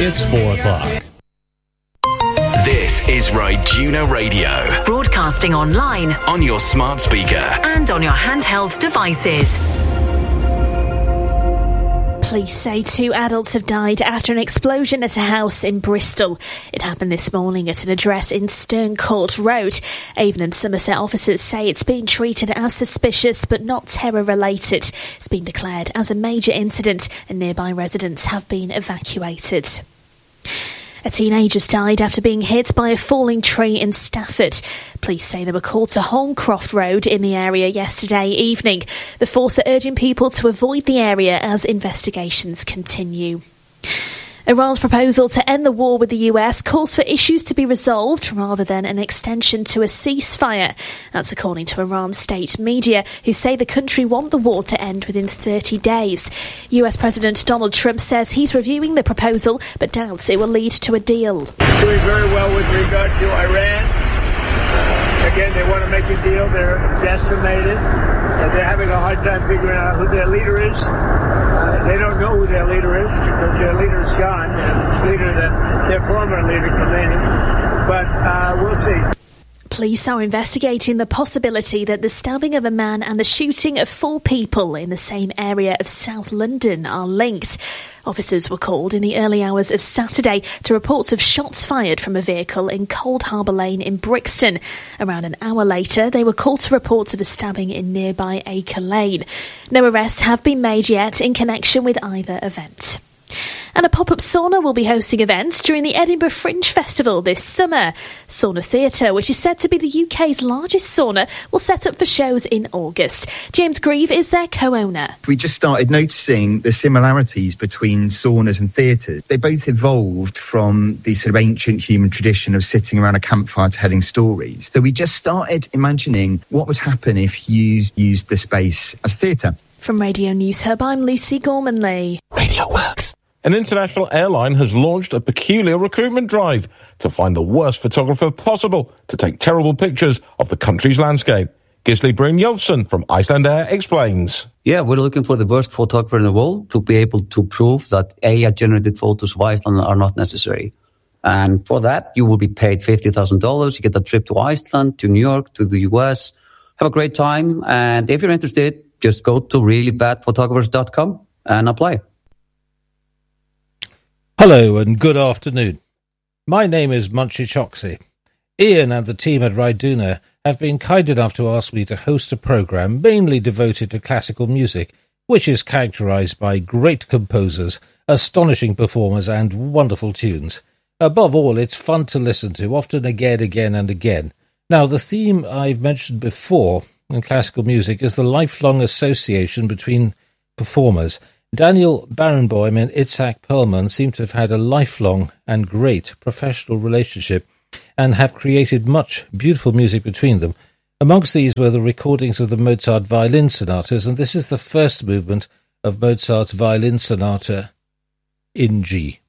It's 4 o'clock. This is Ryduna Radio. Broadcasting online, On your smart speaker. and on your handheld devices. Police say 2 adults have died after an explosion at a house in Bristol. It happened this morning at an address in Sterncourt Road. Avon and Somerset officers say it's been treated as suspicious but not terror-related. It's been declared as a major incident and nearby residents have been evacuated. A teenager's died after being hit by a falling tree in Stafford. Police say they were called to Holmcroft Road in the area yesterday evening. The force are urging people to avoid the area as investigations continue. Iran's proposal to end the war with the US calls for issues to be resolved rather than an extension to a ceasefire. That's according to Iran's state media, who say the country want the war to end within 30 days. US President Donald Trump says he's reviewing the proposal but doubts it will lead to a deal. Doing very well with regard to Iran. Again, they want to make a deal. They're decimated. They're having a hard time figuring out who their leader is. They don't know who their leader is because their leader is gone. Their former leader, Khomeini. But we'll see. Police are investigating the possibility that the stabbing of a man and the shooting of 4 people in the same area of South London are linked. Officers were called in the early hours of Saturday to reports of shots fired from a vehicle in Cold Harbour Lane in Brixton. Around an hour later, they were called to reports of a stabbing in nearby Acre Lane. No arrests have been made yet in connection with either event. And a pop-up sauna will be hosting events during the Edinburgh Fringe Festival this summer. Sauna Theatre, which is said to be the UK's largest sauna, will set up for shows in August. James Grieve is their co-owner. We just started noticing the similarities between saunas and theatres. They both evolved from the sort of ancient human tradition of sitting around a campfire telling stories. So we just started imagining what would happen if you used the space as theatre. From Radio News Hub, I'm Lucy Gormanley. Radio Works. An international airline has launched a peculiar recruitment drive to find the worst photographer possible to take terrible pictures of the country's landscape. Gisli Brynjolfsson from Icelandair explains. Yeah, we're looking for the worst photographer in the world to be able to prove that AI-generated photos of Iceland are not necessary. And for that, you will be paid $50,000. You get a trip to Iceland, to New York, to the US. Have a great time. And if you're interested, just go to reallybadphotographers.com and apply. Hello and good afternoon. My name is Munchie Choxy. Ian and the team at Ryduna have been kind enough to ask me to host a programme mainly devoted to classical music, which is characterised by great composers, astonishing performers and wonderful tunes. Above all, it's fun to listen to, often again and again. Now, the theme I've mentioned before in classical music is the lifelong association between performers. Daniel Barenboim and Itzhak Perlman seem to have had a lifelong and great professional relationship and have created much beautiful music between them. Amongst these were the recordings of the Mozart violin sonatas, and this is the first movement of Mozart's violin sonata in G.